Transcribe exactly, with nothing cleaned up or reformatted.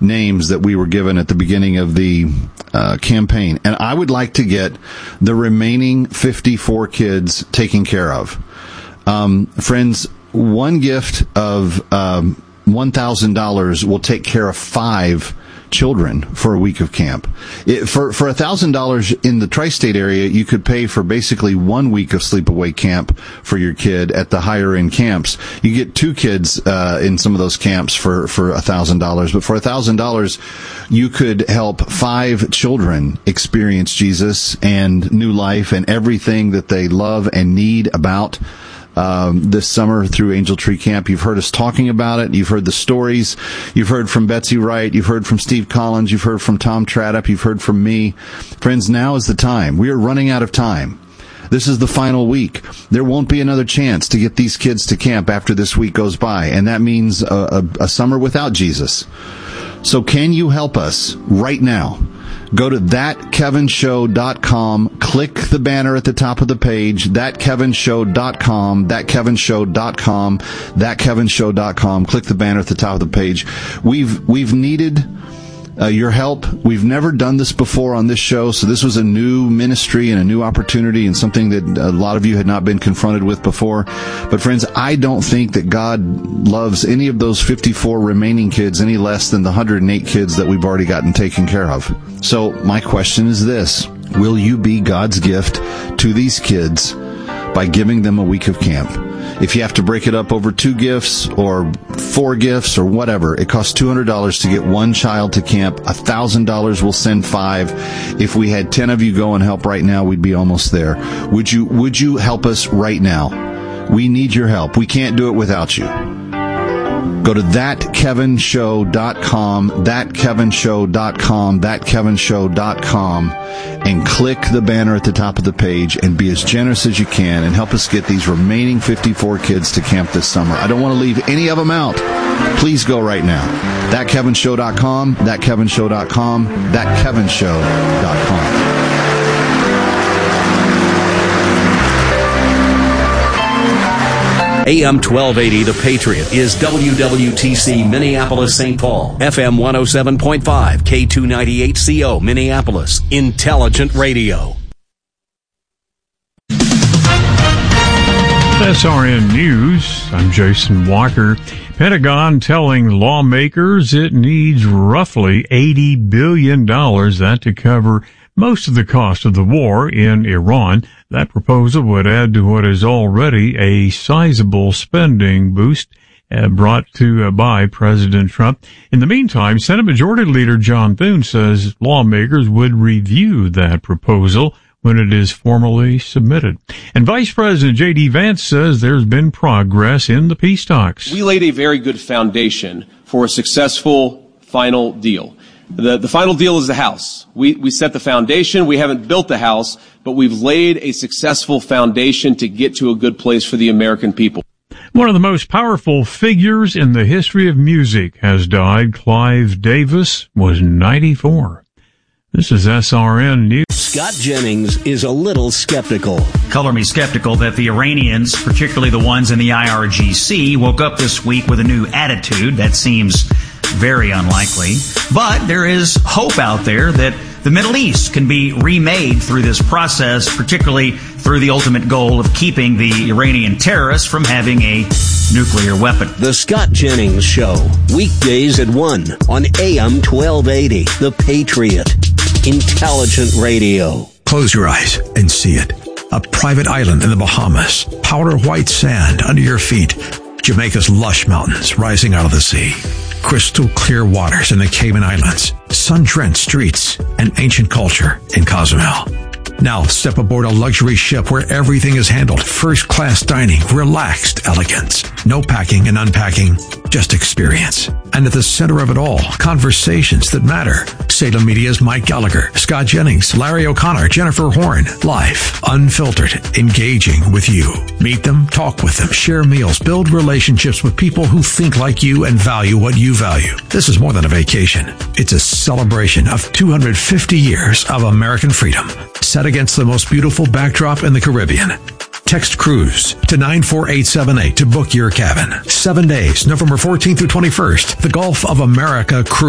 names that we were given at the beginning of the uh, campaign. And I would like to get the remaining fifty-four kids taken care of. Um, friends, one gift of um, one thousand dollars will take care of five children for a week of camp. It, for for one thousand dollars in the tri-state area, you could pay for basically one week of sleepaway camp for your kid at the higher end camps. You get two kids uh, in some of those camps for for one thousand dollars, but for one thousand dollars, you could help five children experience Jesus and new life and everything that they love and need about Um, this summer through Angel Tree Camp. You've heard us talking about it. You've heard the stories. You've heard from Betsy Wright. You've heard from Steve Collins. You've heard from Tom Tradup. You've heard from me. Friends, now is the time. We are running out of time. This is the final week. There won't be another chance to get these kids to camp after this week goes by, and that means a, a, a summer without Jesus. So can you help us right now? Go to that kevin show dot com, click the banner at the top of the page, that kevin show dot com, that kevin show dot com, that kevin show dot com, click the banner at the top of the page. We've, we've needed uh, your help. We've never done this before on this show, so this was a new ministry and a new opportunity and something that a lot of you had not been confronted with before. But friends, I don't think that God loves any of those fifty-four remaining kids any less than the one hundred eight kids that we've already gotten taken care of. So my question is this: will you be God's gift to these kids by giving them a week of camp? If you have to break it up over two gifts or four gifts or whatever, it costs two hundred dollars to get one child to camp. one thousand dollars will send five. If we had ten of you go and help right now, we'd be almost there. Would you, would you help us right now? We need your help. We can't do it without you. Go to that kevin show dot com, that kevin show dot com, that kevin show dot com, and click the banner at the top of the page and be as generous as you can and help us get these remaining fifty-four kids to camp this summer. I don't want to leave any of them out. Please go right now. that kevin show dot com, that kevin show dot com, that kevin show dot com. A M twelve eighty, The Patriot, is W W T C Minneapolis, Saint Paul. F M one oh seven point five, K two ninety-eight C O, Minneapolis. Intelligent radio. S R N News, I'm Jason Walker. Pentagon telling lawmakers it needs roughly eighty billion dollars, that to cover most of the cost of the war in Iran. That proposal would add to what is already a sizable spending boost uh, brought to uh, by President Trump. In the meantime, Senate Majority Leader John Thune says lawmakers would review that proposal when it is formally submitted. And Vice President J D. Vance says there's been progress in the peace talks. We laid a very good foundation for a successful final deal. The, the final deal is the house. We, we set the foundation. We haven't built the house, but we've laid a successful foundation to get to a good place for the American people. One of the most powerful figures in the history of music has died. Clive Davis was ninety-four. This is S R N News. Scott Jennings is a little skeptical. Color me skeptical that the Iranians, particularly the ones in the I R G C, woke up this week with a new attitude. That seems very unlikely. But there is hope out there that the Middle East can be remade through this process, particularly through the ultimate goal of keeping the Iranian terrorists from having a nuclear weapon. The Scott Jennings Show, weekdays at one on A M twelve eighty, The Patriot. Intelligent radio. Close your eyes and see it. A private island in the Bahamas. Powder white sand under your feet. Jamaica's lush mountains rising out of the sea. Crystal clear waters in the Cayman Islands. Sun-drenched streets and ancient culture in Cozumel. Now step aboard a luxury ship where everything is handled. First-class dining, relaxed elegance. No packing and unpacking, just experience. And at the center of it all, conversations that matter. Salem Media's Mike Gallagher, Scott Jennings, Larry O'Connor, Jennifer Horn. Live, unfiltered, engaging with you. Meet them, talk with them, share meals, build relationships with people who think like you and value what you value. This is more than a vacation. It's a celebration of two hundred fifty years of American freedom, set against the most beautiful backdrop in the Caribbean. Text cruise to nine four eight seven eight to book your cabin. Seven days, November fourteenth through twenty-first. The Gulf of America Cruise.